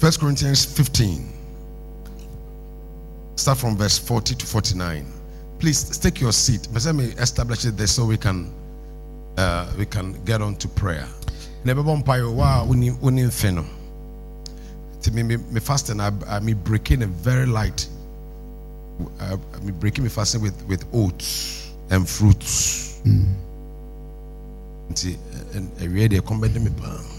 1 Corinthians 15. Start from verse 40 to 49. Please take your seat. But let me establish it there so we can get on to prayer. Never vampire wow unim feno. To me fasting me breaking a very light. Me breaking me fasting with oats and fruits. And ready to come back to me.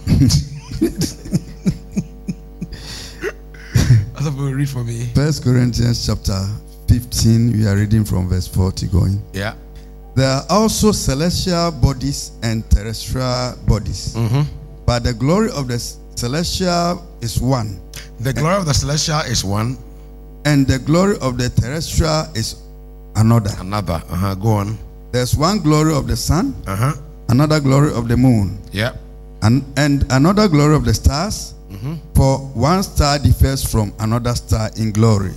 Read for me. 1 Corinthians chapter 15, we are reading from verse 40 going. Yeah. There are also celestial bodies and terrestrial bodies. But the glory of the celestial is one. The glory of the celestial is one. And the glory of the terrestrial is another. Another. Go on. There's one glory of the sun. Another glory of the moon. Yeah. And another glory of the stars. For one star differs from another star in glory.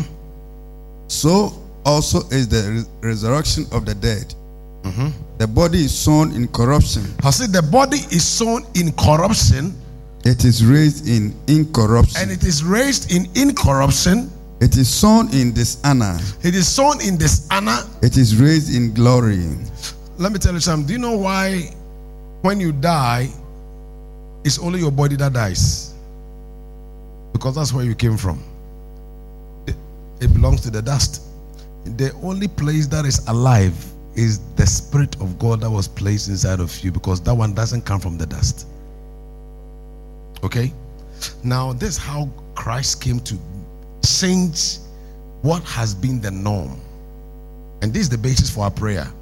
So also is the resurrection of the dead. The body is sown in corruption. I said the body is sown in corruption. It is raised in incorruption. And it is raised in incorruption. It is sown in dishonor. It is sown in dishonor. It is raised in glory. Let me tell you something. Do you know why when you die, it's only your body that dies? Because that's where you came from. It belongs to the dust. The only place that is alive is the Spirit of God that was placed inside of you, because that one doesn't come from the dust. Okay? Now, this is how Christ came to change what has been the norm. And this is the basis for our prayer.